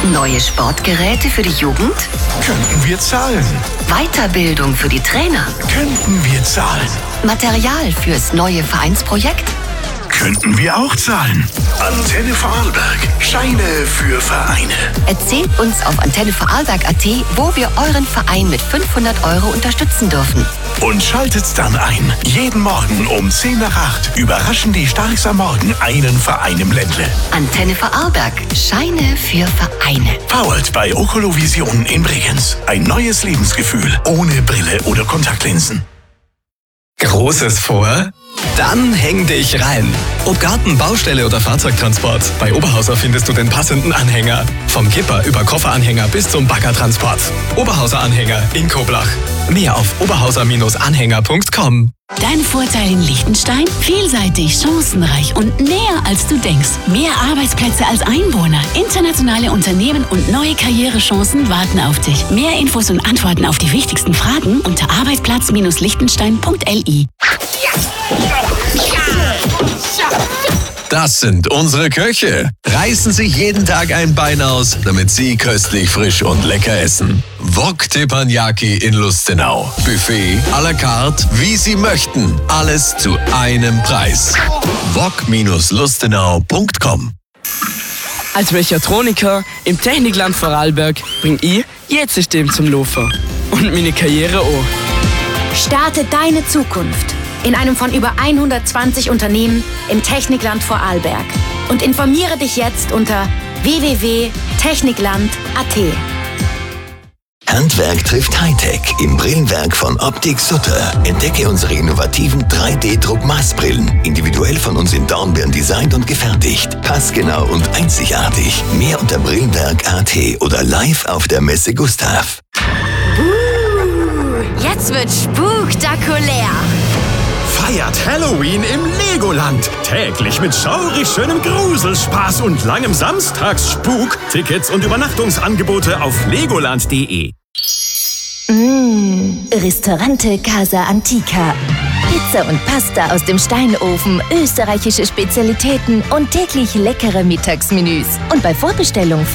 Neue Sportgeräte für die Jugend? Könnten wir zahlen? Weiterbildung für die Trainer? Könnten wir zahlen? Material fürs neue Vereinsprojekt? Könnten wir auch zahlen? Antenne Vorarlberg. Scheine für Vereine. Erzählt uns auf antennevorarlberg.at, wo wir euren Verein mit 500 € unterstützen dürfen. Und schaltet dann ein. Jeden Morgen um 10 nach 8 überraschen die Starks am Morgen einen Verein im Ländle. Antenne Vorarlberg. Scheine für Vereine. Powered bei Okolovision in Bregenz. Ein neues Lebensgefühl. Ohne Brille oder Kontaktlinsen. Großes vor? Dann häng dich rein. Ob Garten, Baustelle oder Fahrzeugtransport, bei Oberhauser findest du den passenden Anhänger. Vom Kipper über Kofferanhänger bis zum Baggertransport. Oberhauser Anhänger in Koblach. Mehr auf oberhauser-anhänger.com. Dein Vorteil in Liechtenstein? Vielseitig, chancenreich und näher als du denkst. Mehr Arbeitsplätze als Einwohner, internationale Unternehmen und neue Karrierechancen warten auf dich. Mehr Infos und Antworten auf die wichtigsten Fragen unter arbeitsplatz-liechtenstein.li. Das sind unsere Köche. Reißen sich jeden Tag ein Bein aus, damit sie köstlich, frisch und lecker essen. Wok Teppanyaki in Lustenau. Buffet à la carte, wie Sie möchten. Alles zu einem Preis. wok-lustenau.com. Als Mechatroniker im Technikland Vorarlberg bring ich jedes System zum Laufen. Und meine Karriere auch. Starte deine Zukunft in einem von über 120 Unternehmen im Technikland Vorarlberg und informiere dich jetzt unter www.technikland.at. Handwerk trifft Hightech im Brillenwerk von Optik Sutter. Entdecke unsere innovativen 3D-Druck-Maßbrillen, individuell von uns in Dornbirn designt und gefertigt. Passgenau und einzigartig. Mehr unter Brillenwerk.at oder live auf der Messe Gustav. Jetzt wird spektakulär. Feiert Halloween im Legoland. Täglich mit schaurig schönem Gruselspaß und langem Samstagsspuk. Tickets und Übernachtungsangebote auf legoland.de. Ristorante Casa Antica. Pizza und Pasta aus dem Steinofen, österreichische Spezialitäten und täglich leckere Mittagsmenüs. Und bei Vorbestellung